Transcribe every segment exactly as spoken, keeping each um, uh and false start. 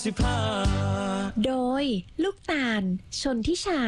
สิบห้าโดยลูกตาลชนทิชา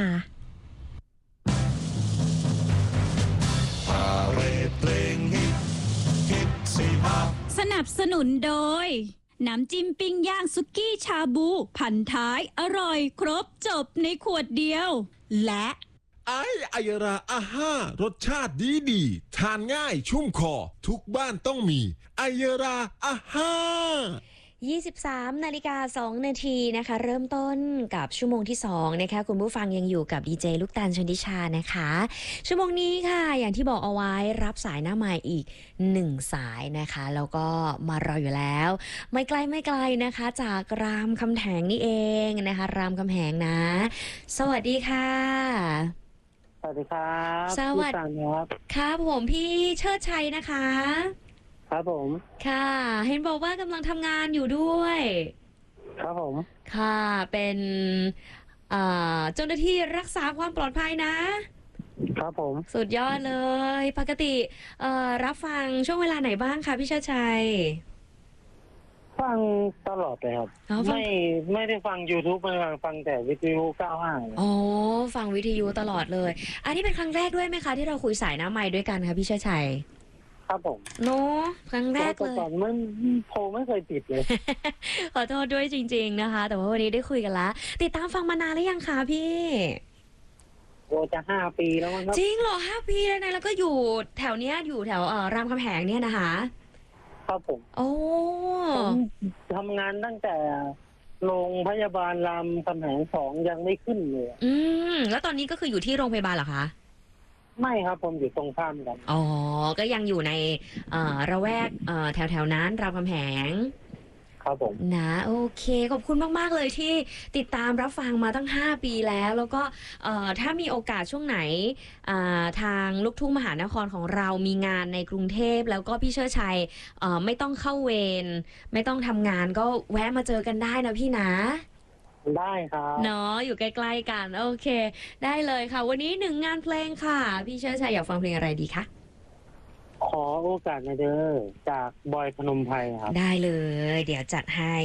พาเรดเพลงฮิตฮิตสิบห้าสนับสนุนโดยน้ำจิ้มปิ้งย่างสุกี้ชาบูพันท้ายอร่อยครบจบในขวดเดียวและไอไอยราอาห้ารสชาติดีดีทานง่ายชุ่มคอทุกบ้านต้องมีไอยราอาห้ายี่สิบสามนาฬิกาสองนาทีนะคะเริ่มต้นกับชั่วโมงที่สองนะคะคุณผู้ฟังยังอยู่กับดีเจลูกตาลชนทิชานะคะชั่วโมงนี้ค่ะอย่างที่บอกเอาไว้รับสายหน้าใหม่อีกหนึ่งสายนะคะแล้วก็มารออยู่แล้วไม่ไกลไม่ไกลนะคะจากรามคำแหงนี่เองนะคะรามคำแหงนะสวัสดีค่ะสวัสดีครับสวัสดีครับครับผมพี่เชิดชัยนะคะครับผมค่ะเห็นบอกว่ากำลังทำงานอยู่ด้วยครับผมค่ะเป็นเจ้าหน้าที่รักษาความปลอดภัยนะครับผมสุดยอดเลยปกติรับฟังช่วงเวลาไหนบ้างคะพี่เชิดชัยฟังตลอดเลยครับไม่ไม่ได้ฟัง YouTube ไม่ฟังฟังแต่วิทยุเก้าห้าอ๋อฟังวิทยุตลอดเลยอันนี้เป็นครั้งแรกด้วยไหมคะที่เราคุยสายหน้าไมค์ด้วยกันคะพี่เชิดชัยครับผมเนาะครั้งแรกเลยก่อนไม่โทรไม่เคยติดเลยขอโทษด้วยจริงๆนะคะแต่ว่าวันนี้ได้คุยกันละติดตามฟังมานานหรือยังคะพี่โอ้จะห้าปีแล้วมั้งครับจริงเหรอห้าปีเลยนะแล้วก็อยู่แถวเนี้ยอยู่แถวเอ่อรามคำแหงเนี่ยนะคะครับผมโอ้ทำงานตั้งแต่โรงพยาบาลรามคำแหงสองยังไม่ขึ้นเลยอืมแล้วตอนนี้ก็คืออยู่ที่โรงพยาบาลเหรอคะไม่ครับผมอยู่ตรงข้ามกันอ๋อก็ยังอยู่ในเอ่อระแวกเอ่อแถวแถวนั้นรามคำแหงครับผมนะโอเคขอบคุณมากๆเลยที่ติดตามรับฟังมาตั้งห้าปีแล้วแล้วก็เอ่อถ้ามีโอกาสช่วงไหนอ่าทางลูกทุ่งมหานครของเรามีงานในกรุงเทพแล้วก็พี่เชิดชัยเอ่อไม่ต้องเข้าเวรไม่ต้องทำงานก็แวะมาเจอกันได้นะพี่นะได้ครับเนาะอยู่ใกล้ๆกันโอเคได้เลยค่ะวันนี้หนึ่งงานเพลงค่ะพี่เชิดชัยอยากฟังเพลงอะไรดีคะขอโอกาสหน่อยเด้อจากบอยพนมไพรครับได้เลยเดี๋ยวจัดให้